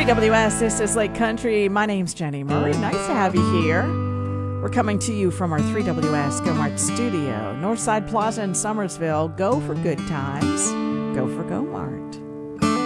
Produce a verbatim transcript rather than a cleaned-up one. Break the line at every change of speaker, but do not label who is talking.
W S, this is Lake Country. My name's Jenny Murray. Nice to have you here. We're coming to you from our three W S Go Mart studio, Northside Plaza in Summersville. Go for good times. Go for Go Mart.